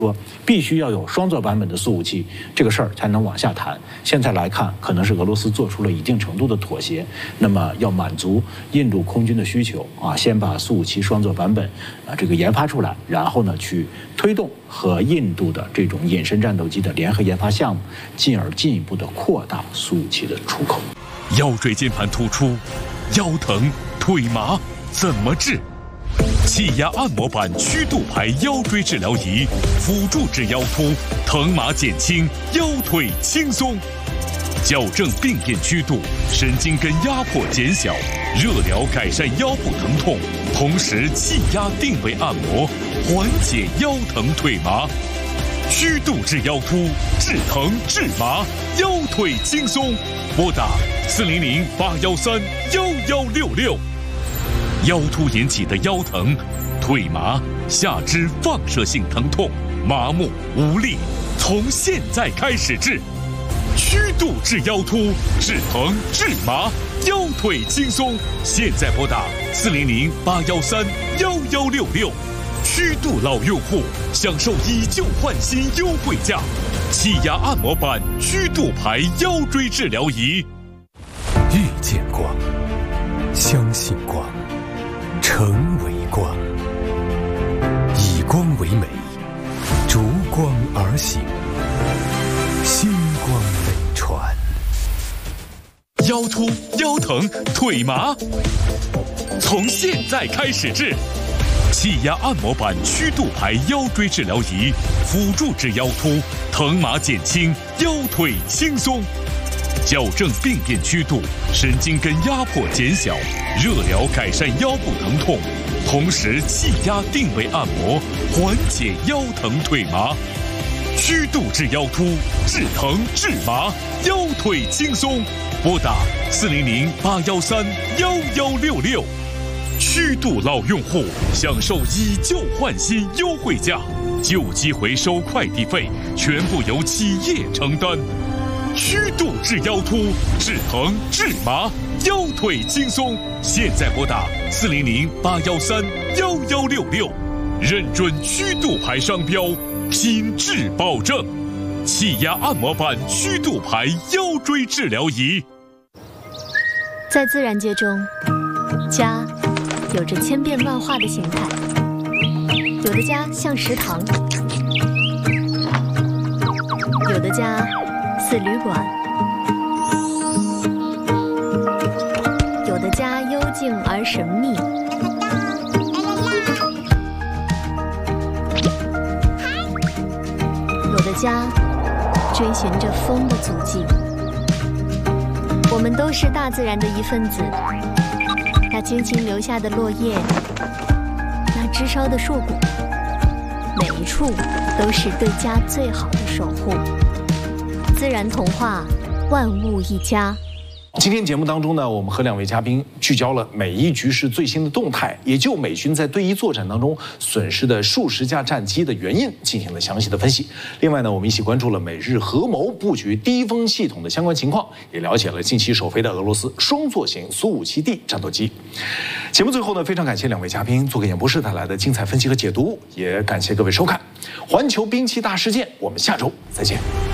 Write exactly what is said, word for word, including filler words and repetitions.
说必须要有双座版本的苏五七，这个事儿才能往下谈。现在来看，可能是俄罗斯做出了一定程度的妥协，那么要满足印度空军的需求啊，先把苏五七双座版本啊这个研发出来，然后呢去推动和印度的这种隐身战斗机的联合研发项目，进而进一步的扩大苏五七的出口。 腰椎间盘突出、腰疼、腿麻怎么治？气压按摩板曲度牌腰椎治疗仪，辅助治腰突，疼麻减轻，腰腿轻松，矫正病变曲度，神经根压迫减小，热疗改善腰部疼痛，同时气压定位按摩，缓解腰疼腿麻。曲度治腰突，治疼治麻，腰腿轻松。拨打四零零八幺三幺幺六六。腰突引起的腰疼、腿麻、下肢放射性疼痛、麻木无力，从现在开始治。曲度治腰突，治疼治麻，腰腿轻松。现在拨打四零零八幺三幺幺六六。曲度老用户享受以旧换新优惠价，气压按摩板曲度牌腰椎治疗仪。 遇见光，相信光，成为光，以光为美，逐光而行，星光飞传。 腰突、腰疼、腿麻，从现在开始治。气压按摩板曲度牌腰椎治疗仪，辅助治腰突，疼麻减轻，腰腿轻松。矫正病变曲度，神经根压迫减小，热疗改善腰部疼痛，同时气压定位按摩，缓解腰疼腿麻。曲度治腰突，治疼治麻，腰腿轻松。拨打四零零八幺三幺幺六六。曲度老用户享受以旧换新优惠价，旧机回收快递费全部由企业承担。曲度治腰突，治疼治麻，腰腿轻松。现在拨打四零零八幺三幺幺六六，认准曲度牌商标，品质保证。气压按摩板曲度牌腰椎治疗仪。 在自然界中，家有着千变万化的形态，有的家像食堂，有的家似旅馆，有的家幽静而神秘，有的家追寻着风的足迹。我们都是大自然的一份子，那轻轻留下的落叶，那枝梢的硕果，每一处都是对家最好的守护。自然童话，万物一家。 今天节目当中呢，我们和两位嘉宾聚焦了美伊局势最新的动态，也就美军在对伊作战当中损失的数十架战机的原因进行了详细的分析。另外呢，我们一起关注了美日合谋布局低风系统的相关情况，也了解了近期首飞的俄罗斯双座型苏五七 D 战斗机。节目最后呢，非常感谢两位嘉宾做给演播室带来的精彩分析和解读，也感谢各位收看《环球兵器大事件》，我们下周再见。